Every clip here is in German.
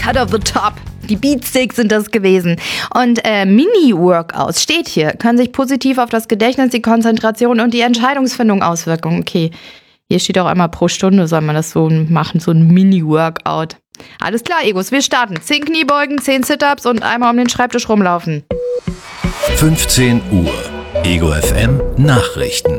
Cut of the Top. Die Beatsticks sind das gewesen. Und Mini-Workouts steht hier, können sich positiv auf das Gedächtnis, die Konzentration und die Entscheidungsfindung auswirken. Okay, hier steht auch einmal pro Stunde, soll man das so machen, so ein Mini-Workout. Alles klar, Egos, wir starten. 10 Kniebeugen, 10 Sit-Ups und einmal um den Schreibtisch rumlaufen. 15 Uhr. Ego FM Nachrichten.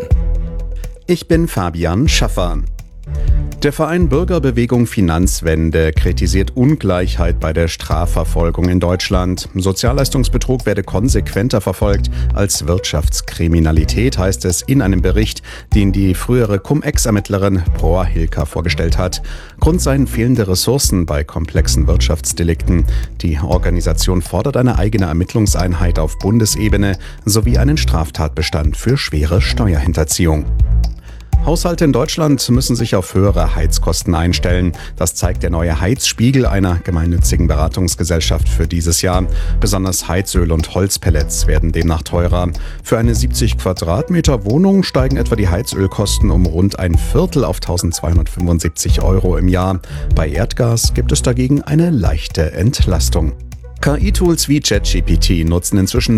Ich bin Fabian Schaffer. Der Verein Bürgerbewegung Finanzwende kritisiert Ungleichheit bei der Strafverfolgung in Deutschland. Sozialleistungsbetrug werde konsequenter verfolgt als Wirtschaftskriminalität, heißt es in einem Bericht, den die frühere Cum-Ex-Ermittlerin Proa Hilker vorgestellt hat. Grund seien fehlende Ressourcen bei komplexen Wirtschaftsdelikten. Die Organisation fordert eine eigene Ermittlungseinheit auf Bundesebene sowie einen Straftatbestand für schwere Steuerhinterziehung. Haushalte in Deutschland müssen sich auf höhere Heizkosten einstellen. Das zeigt der neue Heizspiegel einer gemeinnützigen Beratungsgesellschaft für dieses Jahr. Besonders Heizöl und Holzpellets werden demnach teurer. Für eine 70 Quadratmeter Wohnung steigen etwa die Heizölkosten um rund ein Viertel auf 1.275 € im Jahr. Bei Erdgas gibt es dagegen eine leichte Entlastung. KI-Tools wie ChatGPT nutzen inzwischen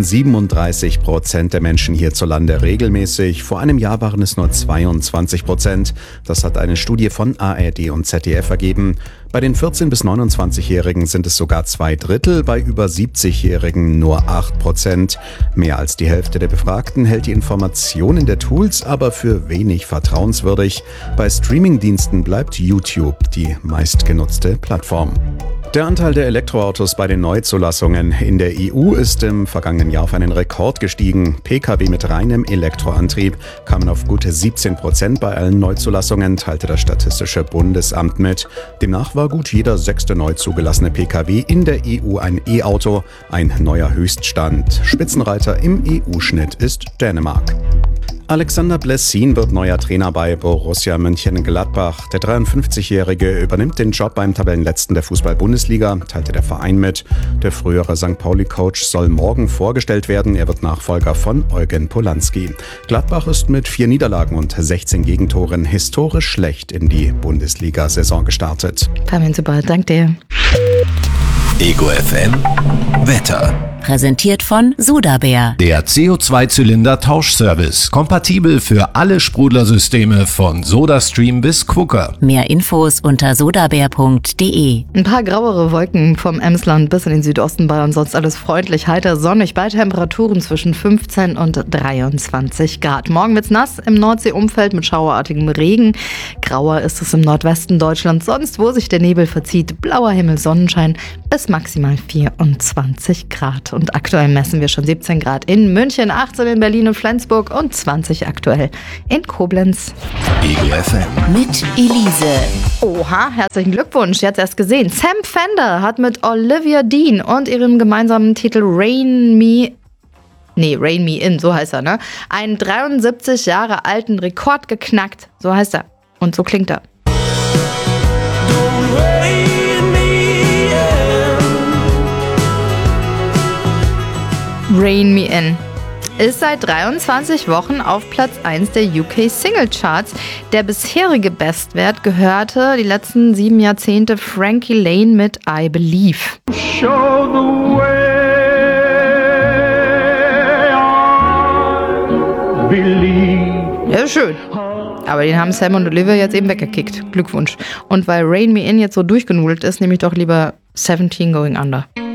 37% der Menschen hierzulande regelmäßig. Vor einem Jahr waren es nur 22%. Das hat eine Studie von ARD und ZDF ergeben. Bei den 14- bis 29-Jährigen sind es sogar 2/3, bei über 70-Jährigen nur 8%. Mehr als die Hälfte der Befragten hält die Informationen der Tools aber für wenig vertrauenswürdig. Bei Streamingdiensten bleibt YouTube die meistgenutzte Plattform. Der Anteil der Elektroautos bei den Neuzulassungen in der EU ist im vergangenen Jahr auf einen Rekord gestiegen. Pkw mit reinem Elektroantrieb kamen auf gute 17% bei allen Neuzulassungen, teilte das Statistische Bundesamt mit. Demnach war gut jeder 6. neu zugelassene Pkw in der EU ein E-Auto, ein neuer Höchststand. Spitzenreiter im EU-Schnitt ist Dänemark. Alexander Blessin wird neuer Trainer bei Borussia Mönchengladbach. Der 53-Jährige übernimmt den Job beim Tabellenletzten der Fußball-Bundesliga, teilte der Verein mit. Der frühere St. Pauli-Coach soll morgen vorgestellt werden. Er wird Nachfolger von Eugen Polanski. Gladbach ist mit 4 Niederlagen und 16 Gegentoren historisch schlecht in die Bundesliga-Saison gestartet. Fabian, super, danke dir. Ego FM Wetter. Präsentiert von Sudabär. Der CO2-Zylinder-Tauschservice. Kompatibel für alle Sprudlersysteme von SodaStream bis Quooker. Mehr Infos unter sodabär.de. Ein paar grauere Wolken vom Emsland bis in den Südosten Bayern, sonst alles freundlich, heiter, sonnig, bei Temperaturen zwischen 15 und 23 Grad. Morgen wird's nass im Nordseeumfeld mit schauerartigem Regen. Grauer ist es im Nordwesten Deutschlands, sonst wo sich der Nebel verzieht. Blauer Himmel, Sonnenschein bis maximal 24 Grad. Und aktuell messen wir schon 17 Grad in München, 18 in Berlin und Flensburg und 20 aktuell in Koblenz. Ego FM. Mit Elise. Oha, herzlichen Glückwunsch, jetzt erst gesehen. Sam Fender hat mit Olivia Dean und ihrem gemeinsamen Titel Rain Me In, so heißt er, ne? Einen 73 Jahre alten Rekord geknackt, so heißt er. Und so klingt er. Rain Me In ist seit 23 Wochen auf Platz 1 der UK Single Charts. Der bisherige Bestwert gehörte die letzten 7 Jahrzehnte Frankie Lane mit I Believe. Show the way I believe. Ja, schön. Aber den haben Sam und Olivia jetzt eben weggekickt. Glückwunsch. Und weil Rain Me In jetzt so durchgenudelt ist, nehme ich doch lieber 17 Going Under.